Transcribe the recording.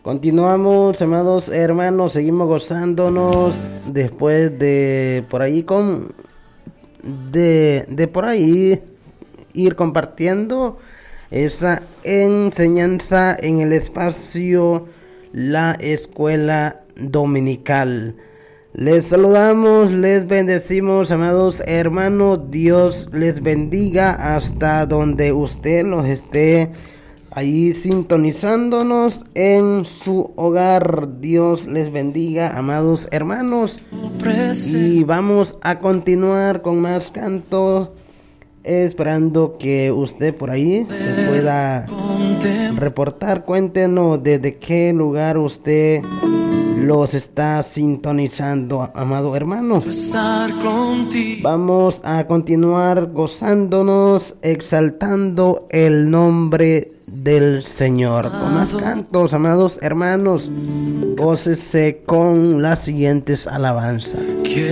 Continuamos, amados hermanos, seguimos gozándonos después de por ahí de por ahí ir compartiendo esa enseñanza en el espacio La Escuela Dominical. Les saludamos, les bendecimos, amados hermanos. Dios les bendiga hasta donde usted los esté ahí sintonizándonos en su hogar. Dios les bendiga, amados hermanos. Y vamos a continuar con más cantos, esperando que usted por ahí se pueda reportar. Cuéntenos desde qué lugar usted los está sintonizando, amado hermano. Vamos a continuar gozándonos, exaltando el nombre del Señor. Con más cantos, amados hermanos, gócese con las siguientes alabanzas.